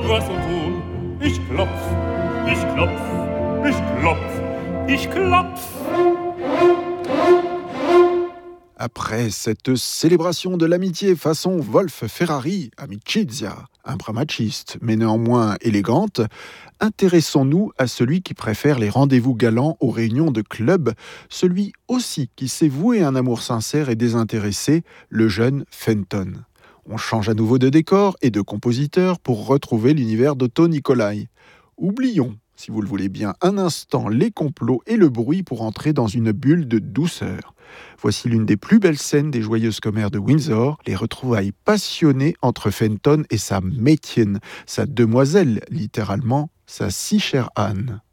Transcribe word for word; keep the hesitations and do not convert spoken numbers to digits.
was und tun. Ich klopf, ich klopf, ich klopf, ich klopf. Après cette célébration de l'amitié façon Wolf-Ferrari, amicizia, un bras machiste, mais néanmoins élégante, intéressons-nous à celui qui préfère les rendez-vous galants aux réunions de club, celui aussi qui s'est voué un amour sincère et désintéressé, le jeune Fenton. On change à nouveau de décor et de compositeur pour retrouver l'univers d'Otto Nicolai. Oublions, si vous le voulez bien, un instant les complots et le bruit pour entrer dans une bulle de douceur. Voici l'une des plus belles scènes des joyeuses commères de Windsor, les retrouvailles passionnées entre Fenton et sa Mädchen, sa demoiselle, littéralement, sa si chère Anne.